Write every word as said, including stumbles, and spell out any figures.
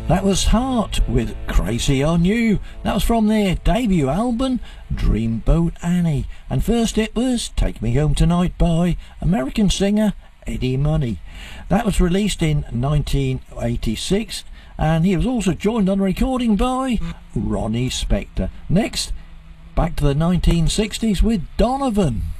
That was Heart with Crazy on You. That was from their debut album, Dreamboat Annie. And first it was Take Me Home Tonight by American singer Eddie Money. That was released in nineteen eighty-six, and he was also joined on recording by Ronnie Spector. Next, back to the nineteen sixties with Donovan.